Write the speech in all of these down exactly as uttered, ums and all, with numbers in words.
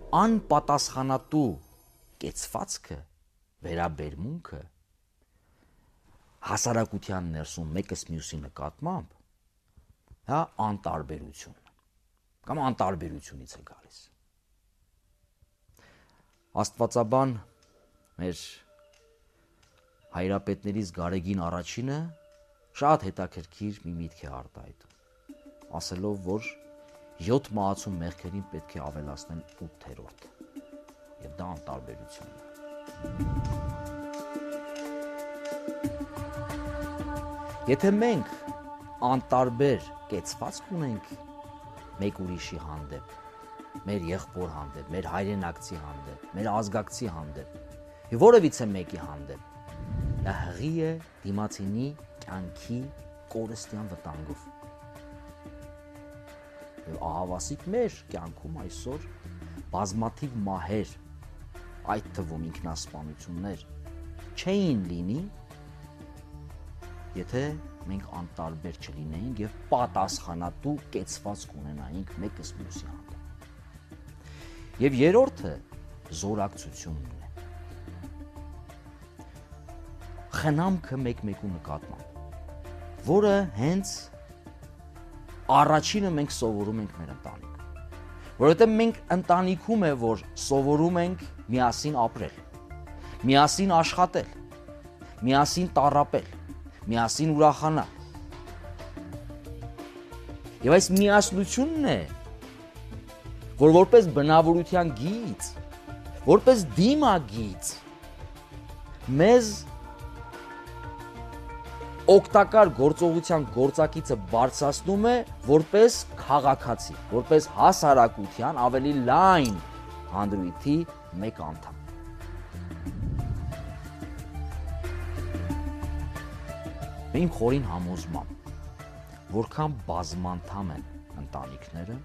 անպատասխանատու կեցվածքը, վերաբերմունքը հասարակության ներսում մեկս մյուսի նկատմամբ, հա, անտարբերություն կամ անտարբերությունից է գալիս։ Աստվածաբան մեր հայրապետներից Գարեգին առաջինը շատ հետաքրքիր մի միտք է արտահայտում, ասելով, որ յոթ մահացու մեղքերին պետք է ավելացնել ութերորդ, եւ դա անտարբերությունն է։ Եթե մենք անտարբեր կեցվածք ունենք մեկ ուրիշի հանդեպ, մեր եղբոր հանդեպ, մեր հայրենակցի հանդեպ, մեր ազգակցի հանդեպ, եւ որևիցե մեկի հանդեպ, դա հղի է դիմացինի կյանքի կորստյան վտանգով։ Եվ ահավասիկ մեր կյանքում այսօր բազմաթիվ մահեր, այդ թվում ինքնասպանություններ չէին լինի, եթե մենք անտարբեր չլինեինք եւ պատասխանատու կեցվածք ունենայինք մեկս մյուսի հանդեպ։ Եվ երրորդը զորակցությունն է։ Խնամքը մեկ-մեկու նկատմամբ, որը հենց առաջինը մենք սովորում ենք մեր ընտանիքում։ Որովհետև մենք ընտանիքում է, որ սովորում ենք միասին ապրել, միասին աշխատել, միասին տառապել, միասին ուրախանալ։ Եվ այս միասնությունն է, որ որպես բնավորության գիծ, որպես դիմագիծ, մեզ օգտակար գործողության գործակիցը բարձրացնում է որպես քաղաքացի, որպես հասարակության ավելի լայն հանդրույթի մեկ անդամ։ Իմ խորին համոզմամբ, որքան բազմանդամ են ընտանիքները,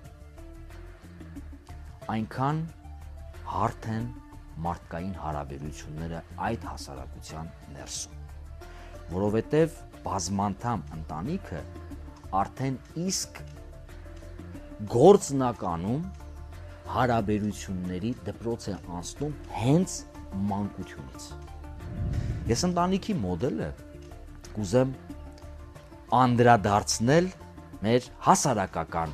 այնքան հարթ են մարդկային հարաբերությունները այդ հասարակության ներսում, որովհետև բազմանդամ ընտանիքը արդեն իսկ գործնականում հարաբերությունների դպրոց է անցնում հենց մանկությունից։ Ես ընտանիքի մոդելը կուզեմ անդրադարձնել մեր հասարակական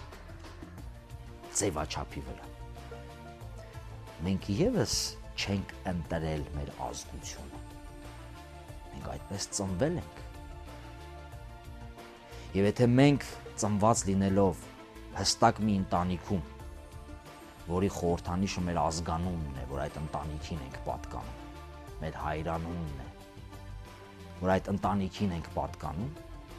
ձևաչափի վրա։ Մենք ևս չենք ընտրել մեր ազգությունը։ Մենք այդպես ծնվել ենք։ Եվ եթե մենք ծնված լինելով հստակ մի ընտանիքում, որի խորհրդանիշը մեր ազգանունն է, որ այդ ընտանիքին ենք պատկանում, մեր հայրանունն է, որ այդ ընտանիքին ենք պատկանում,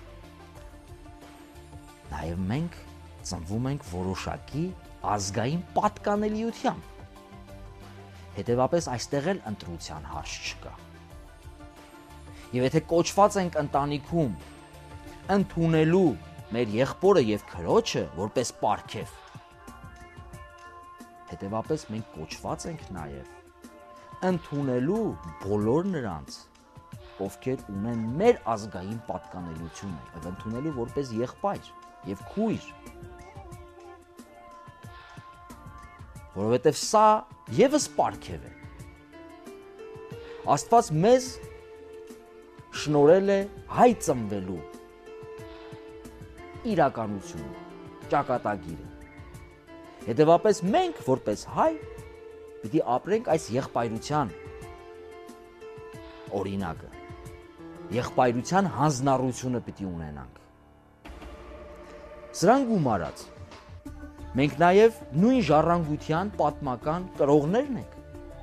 նաև մենք ծնվում ենք որոշակի ազգային պատկանելիությամբ։ Հետևաբար այստեղ էլ ընտրության հարց չկա։ Եվ եթե կոչված ենք ընտանիքում ընդունելու մեր եղբորը եւ քրոջը որպես պարգև, հետևաբար մենք կոչված ենք նաև ընդունելու բոլոր նրանց, ովքեր ունեն մեր ազգային պատկանելությունը, եւ ընդունելու որպես եղբայր եւ քույր։ Որովհետև սա ևս պարգև է։ Աստված մեզ շնորհել է հայ ծնվելու իրականությունը, ճակատագիրը։ Հետևաբար մենք որպես հայ պիտի ապրենք այս եղբայրության օրինակը, եղբայրության հանձնառությունը պիտի ունենանք։ Սրան գումարած մենք նաև նույն ժառանգության պատմական կրողներն ենք։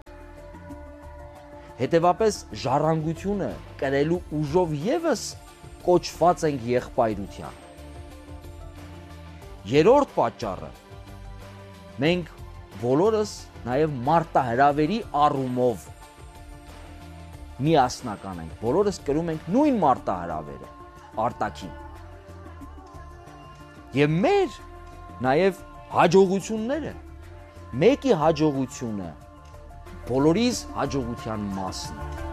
Հետևաբար ժառանգությունը կրելու ուժով ևս կոչված ենք եղբայրության։ Երրորդ պատճառը մենք բոլորս նաև մարտահրավերի առումով միասնական ենք, բոլորս կրում ենք նույն մարտահրավերը արտաքին։ Եվ մեր նաև հաջողությունները, մեկի հաջողությունը բոլորիս հաջողության մասն է։